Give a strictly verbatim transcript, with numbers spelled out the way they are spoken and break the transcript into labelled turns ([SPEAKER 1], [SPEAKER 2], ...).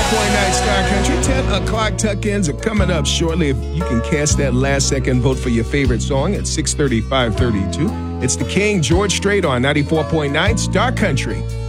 [SPEAKER 1] point nine Star Country. ten o'clock tuck-ins are coming up shortly. If you can cast that last-second vote for your favorite song at six thirty, five thirty-two. It's the King, George Strait on ninety-four point nine Star Country.